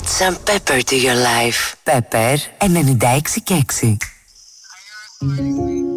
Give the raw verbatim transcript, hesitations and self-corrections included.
Add some pepper to your life. Pepper ενενήντα έξι και έξι.